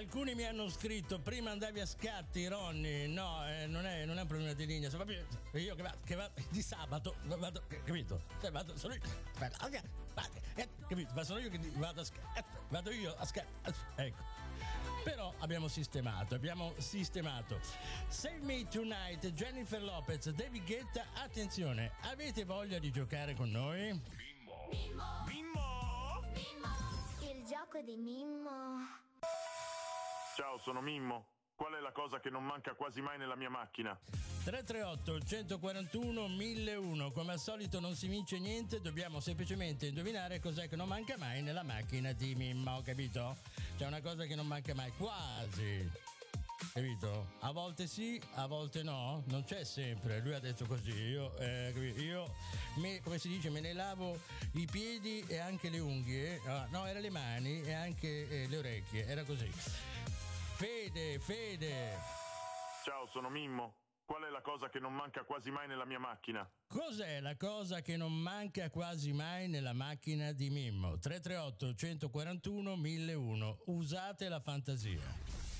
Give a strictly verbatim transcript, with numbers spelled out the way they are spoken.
Alcuni mi hanno scritto: prima andavi a scatti, Ronny. No, eh, non, è, non è un problema di linea. Sono proprio io che vado, che vado di sabato, vado, capito? Cioè, vado, sono io, capito? Ma sono io che vado a scatti, vado io a scatti. Ecco. Però abbiamo sistemato, abbiamo sistemato. Save Me Tonight, Jennifer Lopez, David Guetta. Attenzione, avete voglia di giocare con noi? Mimmo. Mimmo. Mimmo. Mimmo. Il gioco di Mimmo. Ciao, sono Mimmo. Qual è la cosa che non manca quasi mai nella mia macchina? tre tre otto uno quattro uno mille uno. Come al solito non si vince niente, dobbiamo semplicemente indovinare cos'è che non manca mai nella macchina di Mimmo, capito? C'è una cosa che non manca mai, quasi, capito? A volte sì, a volte no, non c'è sempre. Lui ha detto così, io, eh, io me, come si dice, me ne lavo i piedi e anche le unghie, ah, no, era le mani e anche eh, le orecchie, era così. Fede, Fede. Ciao, sono Mimmo. Qual è la cosa che non manca quasi mai nella mia macchina? Cos'è la cosa che non manca quasi mai nella macchina di Mimmo? tre tre otto uno quattro uno mille uno. Usate la fantasia.